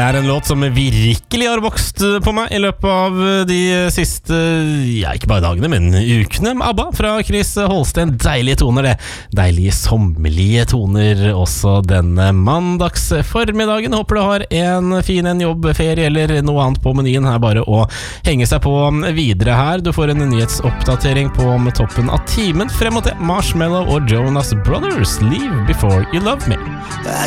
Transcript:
en låt som virkelig har vokst på meg I løpet av de siste, ja ikke bare dagene, men ukene. ABBA fra Chris Holsten, deilige toner det. Deilige sommerlige toner også denne mandagsformiddagen. Håper du har en fin jobbferie eller noe annet på menyen. Her bare å henge seg på videre her. Du får en nyhetsoppdatering på toppen av timen frem mot det. Marshmello og Jonas Brothers, Leave Before You Love Me. I